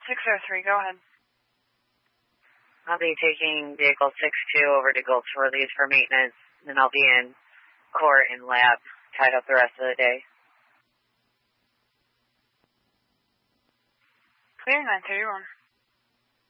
603, go ahead. I'll be taking vehicle 62 over to Gulch Release for maintenance, and I'll be in court and lab tied up the rest of the day. Clear 931.